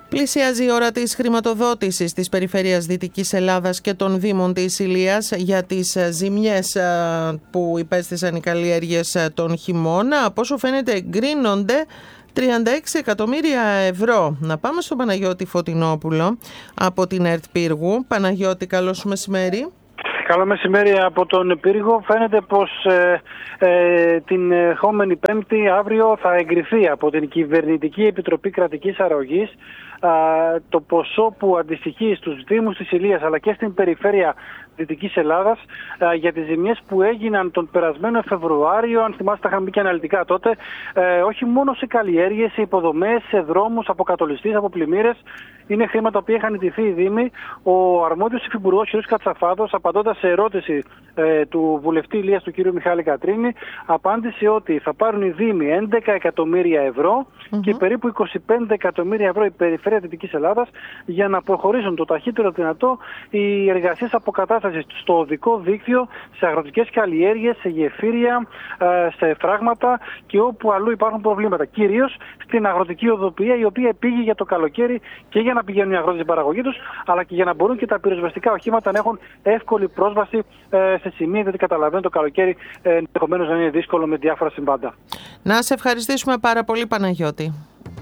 Πλησιάζει η ώρα της χρηματοδότησης της περιφέρειας Δυτικής Ελλάδας και των Δήμων της Ηλίας για τις ζημιές που υπέστησαν οι καλλιέργειες τον χειμώνα. Από όσο φαίνεται εγκρίνονται 36 εκατομμύρια ευρώ. Να πάμε στον Παναγιώτη Φωτεινόπουλο από την ΕΡΤ Πύργου. Παναγιώτη, καλό σου μεσημέρι. Καλό μεσημέρι από τον Πύργο. Φαίνεται πως την ερχόμενη Πέμπτη, αύριο, θα εγκριθεί από την Κυβερνητική Επιτροπή Κρατικής Αρρωγής το ποσό που αντιστοιχεί στους Δήμους της Ηλίας αλλά και στην περιφέρεια Δυτικής Ελλάδας για τις ζημιές που έγιναν τον περασμένο Φεβρουάριο. Αν θυμάστε, τα είχαμε πει και αναλυτικά τότε, όχι μόνο σε καλλιέργειες, σε υποδομές, σε δρόμους, από κατολιστείς, από πλημμύρες. Είναι χρήματα που είχαν ιτηθεί οι Δήμοι. Ο αρμόδιος υφυπουργός κ. Κατσαφάδος, απαντώντας σε ερώτηση του βουλευτή Ηλίας, του κ. Μιχάλη Κατρίνη, απάντησε ότι θα πάρουν οι Δήμοι 11 εκατομμύρια ευρώ και περίπου 25 εκατομμύρια ευρώ η περιφέρεια Δυτικής Ελλάδας για να προχωρήσουν το ταχύτερο δυνατό οι εργασίες αποκατάστασης στο οδικό δίκτυο, σε αγροτικές καλλιέργειες, σε γεφύρια, σε φράγματα και όπου αλλού υπάρχουν προβλήματα. Κυρίως στην αγροτική οδοποιία, η οποία πήγε για το καλοκαίρι και για να πηγαίνουν οι αγρότες στην παραγωγή τους, αλλά και για να μπορούν και τα πυροσβεστικά οχήματα να έχουν εύκολη πρόσβαση σε σημεία, γιατί καταλαβαίνουν το καλοκαίρι ενδεχομένως να είναι δύσκολο με διάφορα συμβάντα. Να σε ευχαριστήσουμε πάρα πολύ, Παναγιώτη.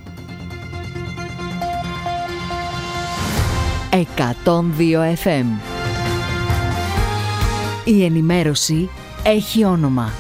102 FM. Η ενημέρωση έχει όνομα.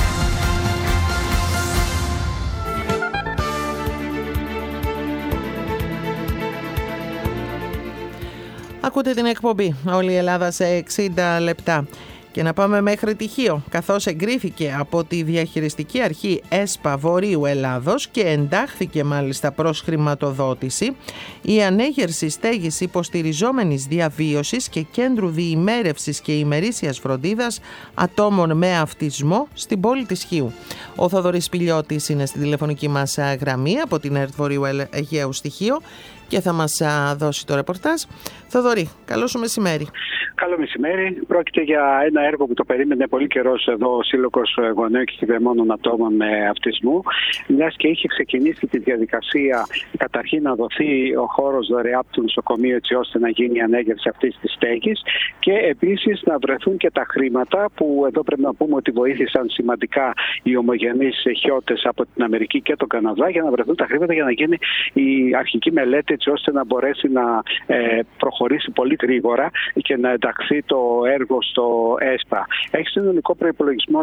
Ακούτε την εκπομπή «Όλη η Ελλάδα σε 60 λεπτά». Και να πάμε μέχρι Τυχείο, καθώς εγκρίθηκε από τη Διαχειριστική Αρχή ΕΣΠΑ Βορείου Ελλάδος και εντάχθηκε μάλιστα προς χρηματοδότηση η ανέγερση στέγης υποστηριζόμενης διαβίωσης και κέντρου διημέρευσης και ημερήσιας φροντίδας ατόμων με αυτισμό στην πόλη της Χίου. Ο Θοδωρής Πηλιώτης είναι στη τηλεφωνική μας γραμμή από την ΕΡΤ Βορείου Αιγαίου στη Χίο και θα μας δώσει το ρεπορτάζ. Θοδωρή, καλό σου μεσημέρι. Καλό μεσημέρι. Πρόκειται για ένα έργο που το περίμενε πολύ καιρός εδώ ο Σύλλογος Γονέων και Κυδεμόνων Ατόμων με Αυτισμό, μιας και είχε ξεκινήσει τη διαδικασία καταρχήν να δοθεί ο χώρος δωρεά από το νοσοκομείο, έτσι ώστε να γίνει η ανέγερση αυτής της στέγης, και επίσης να βρεθούν και τα χρήματα που εδώ πρέπει να πούμε ότι βοήθησαν σημαντικά οι ομογενείς χιώτες από την Αμερική και τον Καναδά, για να βρεθούν τα χρήματα για να γίνει η αρχική μελέτη, έτσι ώστε να μπορέσει να προχωρήσει πολύ γρήγορα και να ενταχθεί το έργο στο ΕΣΠΑ. Έχει συνολικό προϋπολογισμό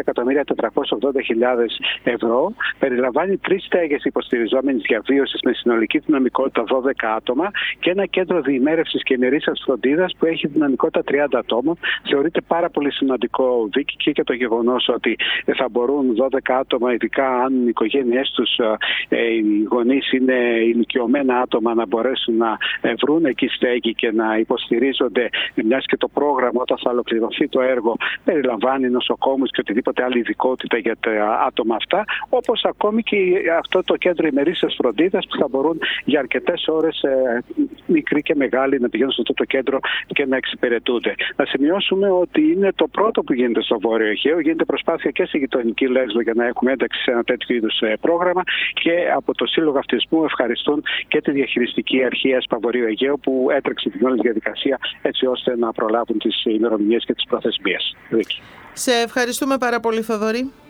4.480.000 ευρώ. Περιλαμβάνει 3 στέγες υποστηριζόμενης διαβίωσης με συνολική δυναμικότητα 12 άτομα και ένα κέντρο διημέρευσης και ημερήσιας φροντίδας που έχει δυναμικότητα 30 ατόμων. Θεωρείται πάρα πολύ σημαντικό δίκη και το γεγονός ότι θα μπορούν 12 άτομα, ειδικά αν οι οικογένειές τους, οι γονείς είναι ηλικιωμένα άτομα, να μπορέσουν να βρουν εκεί στέγη και να υποστηρίζονται, μιας και το πρόγραμμα όταν θα ολοκληρωθεί το έργο περιλαμβάνει νοσοκόμους και οτιδήποτε άλλη ειδικότητα για τα άτομα αυτά, όπως ακόμη και αυτό το κέντρο ημερήσιας φροντίδας που θα μπορούν για αρκετές ώρες μικροί και μεγάλοι να πηγαίνουν σε αυτό το κέντρο και να εξυπηρετούνται. Να σημειώσουμε ότι είναι το πρώτο που γίνεται στο Βόρειο Αιγαίο. Γίνεται προσπάθεια και στη γειτονική Λέσβο για να έχουμε ένταξη σε ένα τέτοιο είδους πρόγραμμα, και από το Σύλλογο Αυτισμού ευχαριστούν και τη Διαχειριστική Αρχή ΕΣΠΑ Βορείου Αιγαίου που έτρεξε την όλη διαδικασία έτσι ώστε να προλάβουν τις ημερομηνίες και τις προθεσμίες. Σε ευχαριστούμε πάρα πολύ, Θοδωρή.